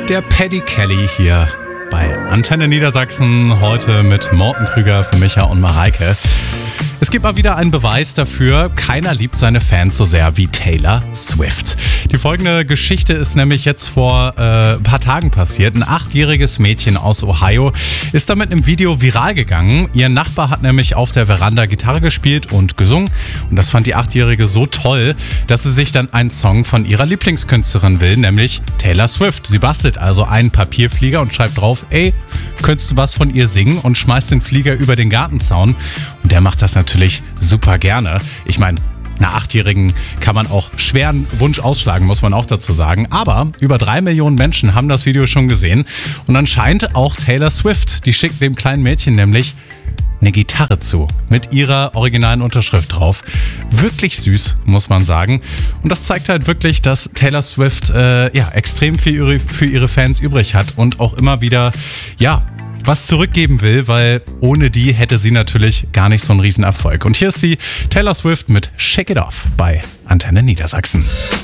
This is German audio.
Der Paddy Kelly hier bei Antenne Niedersachsen, heute mit Morten Krüger für Micha und Mareike. Es gibt mal wieder einen Beweis dafür, keiner liebt seine Fans so sehr wie Taylor Swift. Die folgende Geschichte ist nämlich jetzt vor ein paar Tagen passiert. Ein 8-jähriges Mädchen aus Ohio ist damit im Video viral gegangen. Ihr Nachbar hat nämlich auf der Veranda Gitarre gespielt und gesungen. Und das fand die 8-Jährige so toll, dass sie sich dann einen Song von ihrer Lieblingskünstlerin will, nämlich Taylor Swift. Sie bastelt also einen Papierflieger und schreibt drauf, ey, könntest du was von ihr singen? Und schmeißt den Flieger über den Gartenzaun. Und der macht das natürlich super gerne. Ich meine, einer 8-Jährigen kann man auch schweren Wunsch ausschlagen, muss man auch dazu sagen. Aber über 3 Millionen Menschen haben das Video schon gesehen. Und anscheinend auch Taylor Swift. Die schickt dem kleinen Mädchen nämlich eine Gitarre zu, mit ihrer originalen Unterschrift drauf. Wirklich süß, muss man sagen. Und das zeigt halt wirklich, dass Taylor Swift extrem viel für ihre Fans übrig hat und auch immer wieder, was zurückgeben will, weil ohne die hätte sie natürlich gar nicht so einen Riesenerfolg. Und hier ist sie, Taylor Swift mit Shake It Off bei Antenne Niedersachsen.